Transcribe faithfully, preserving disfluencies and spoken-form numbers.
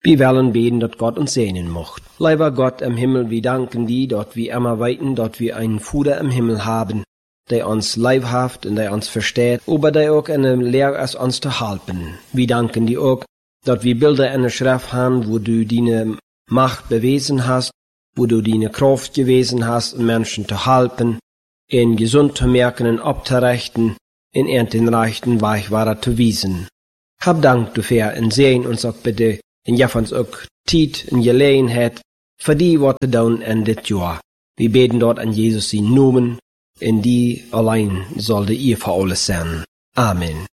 Wir wollen beten, dass Gott uns segnen mocht. Lieber Gott im Himmel, wir danken dir, dass wir immer weiten, dass wir einen Vater im Himmel haben, der uns leibhaft und der uns versteht, aber der auch eine Lehre ist, uns zu helfen. Wir danken dir auch, dass wir Bilder in der Schrift haben, wo du deine Macht bewiesen hast, wo du deine Kraft gewesen hast, um Menschen zu helfen, ihn gesund zu merken und abzurechten, in den rechten Weg weiter zu wiesen. Hab Dank dafür und sehen uns auch bitte, und gib uns auch Zeit und Gelegenheit, für die Worte tun in dit Jahr. Wir beten dort an Jesus in Namen, in die allein sollte ihr für alles sein. Amen.